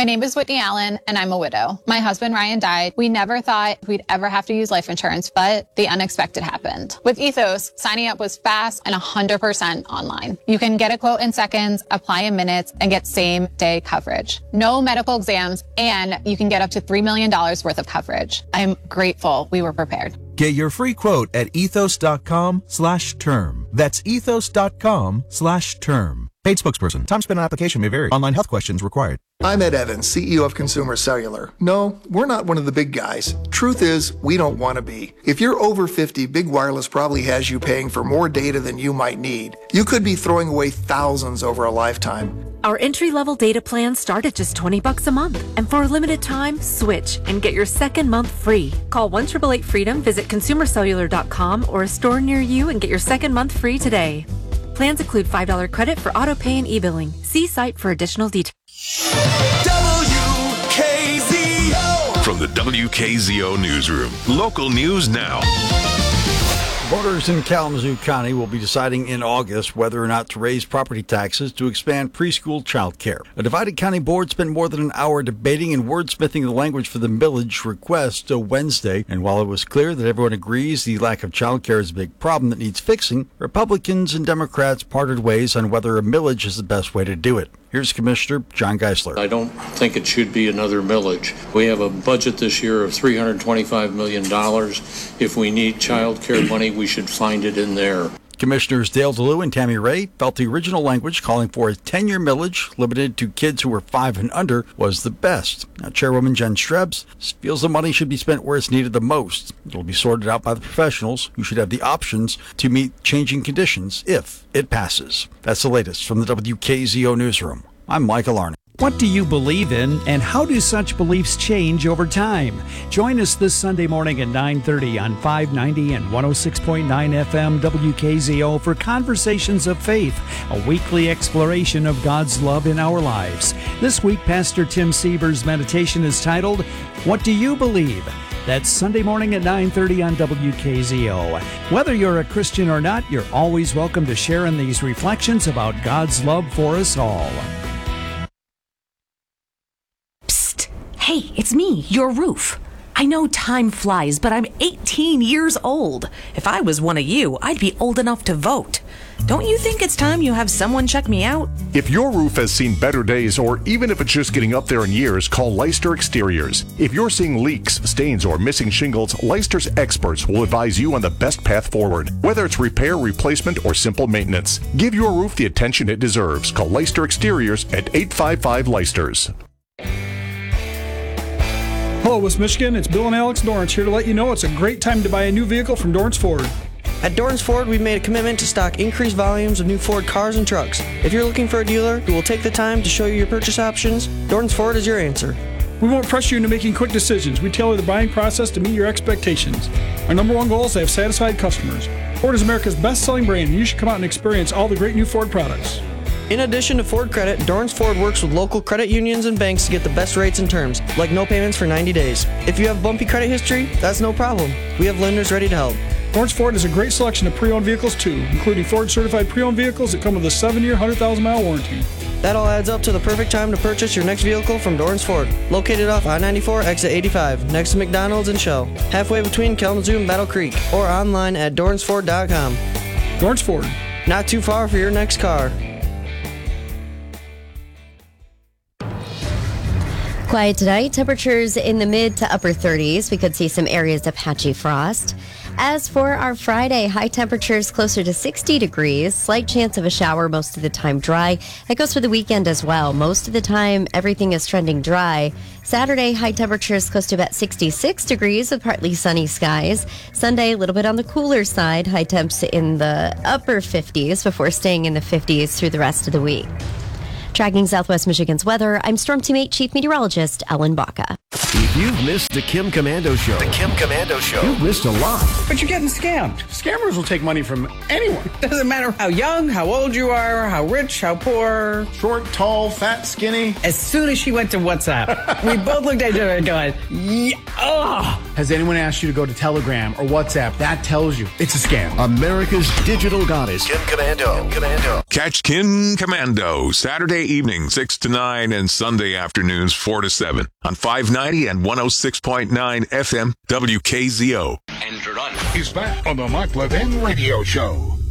My name is Whitney Allen, and I'm a widow. My husband, Ryan, died. We never thought we'd ever have to use life insurance, but the unexpected happened. With Ethos, signing up was fast and 100% online. You can get a quote in seconds, apply in minutes, and get same-day coverage. No medical exams, and you can get up to $3 million worth of coverage. I'm grateful we were prepared. Get your free quote at ethos.com/term. That's ethos.com/term. Paid spokesperson. Time spent on application may vary. Online health questions required. I'm Ed Evans, CEO of Consumer Cellular. No, we're not one of the big guys. Truth is, we don't want to be. If you're over 50, Big Wireless probably has you paying for more data than you might need. You could be throwing away thousands over a lifetime. Our entry-level data plans start at just $20 a month. And for a limited time, switch and get your second month free. Call 1-888-FREEDOM, visit consumercellular.com or a store near you and get your second month free today. Plans include $5 credit for auto pay and e-billing. See site for additional details. WKZO! From the WKZO Newsroom, local news now. Voters in Kalamazoo County will be deciding in August whether or not to raise property taxes to expand preschool child care. A divided county board spent more than an hour debating and wordsmithing the language for the millage request Wednesday, and while it was clear that everyone agrees the lack of child care is a big problem that needs fixing, Republicans and Democrats parted ways on whether a millage is the best way to do it. Here's Commissioner John Geisler. I don't think it should be another millage. We have a budget this year of $325 million. If we need child care money, we should find it in there. Commissioners Dale DeLue and Tammy Ray felt the original language calling for a 10-year millage limited to kids who were 5 and under was the best. Now, Chairwoman Jen Strebs feels the money should be spent where it's needed the most. It will be sorted out by the professionals who should have the options to meet changing conditions if it passes. That's the latest from the WKZO Newsroom. I'm Michael Arnott. What do you believe in, and how do such beliefs change over time? Join us this Sunday morning at 9:30 on 590 and 106.9 FM WKZO for Conversations of Faith, a weekly exploration of God's love in our lives. This week, Pastor Tim Sieber's meditation is titled, What Do You Believe? That's Sunday morning at 9:30 on WKZO. Whether you're a Christian or not, you're always welcome to share in these reflections about God's love for us all. Hey, it's me, your roof. I know time flies, but I'm 18 years old. If I was one of you, I'd be old enough to vote. Don't you think it's time you have someone check me out? If your roof has seen better days, or even if it's just getting up there in years, call Leister Exteriors. If you're seeing leaks, stains, or missing shingles, Leister's experts will advise you on the best path forward, whether it's repair, replacement, or simple maintenance. Give your roof the attention it deserves. Call Leister Exteriors at 855-Leisters. Hello, West Michigan. It's Bill and Alex Dorrance here to let you know it's a great time to buy a new vehicle from Dorrance Ford. At Dorrance Ford, we've made a commitment to stock increased volumes of new Ford cars and trucks. If you're looking for a dealer who will take the time to show you your purchase options, Dorrance Ford is your answer. We won't pressure you into making quick decisions. We tailor the buying process to meet your expectations. Our number one goal is to have satisfied customers. Ford is America's best-selling brand, and you should come out and experience all the great new Ford products. In addition to Ford Credit, Dorrance Ford works with local credit unions and banks to get the best rates and terms, like no payments for 90 days. If you have bumpy credit history, that's no problem. We have lenders ready to help. Dorrance Ford has a great selection of pre-owned vehicles, too, including Ford-certified pre-owned vehicles that come with a 7-year, 100,000-mile warranty. That all adds up to the perfect time to purchase your next vehicle from Dorrance Ford, located off I-94, exit 85, next to McDonald's and Shell, halfway between Kalamazoo and Battle Creek, or online at DorranceFord.com. Dorrance Ford. Not too far for your next car. Quiet tonight, temperatures in the mid to upper 30s. We could see some areas of patchy frost. As for our Friday, high temperatures closer to 60 degrees. Slight chance of a shower, most of the time dry. That goes for the weekend as well. Most of the time, everything is trending dry. Saturday, high temperatures close to about 66 degrees with partly sunny skies. Sunday, a little bit on the cooler side. High temps in the upper 50s before staying in the 50s through the rest of the week. Tracking Southwest Michigan's weather, I'm Storm Team 8 Chief Meteorologist Ellen Baca. If you've missed the Kim Komando Show, you've missed a lot. But you're getting scammed. Scammers will take money from anyone. Doesn't matter how young, how old you are, how rich, how poor. Short, tall, fat, skinny. As soon as she went to WhatsApp, we both looked at each other and going, yeah, ugh. Has anyone asked you to go to Telegram or WhatsApp? That tells you it's a scam. America's digital goddess, Kim Komando. Catch Kim Komando Saturday evening 6 to 9 and Sunday afternoons 4 to 7 on 590 and 106.9 FM WKZO. He's back on the Mark Levin Radio Show.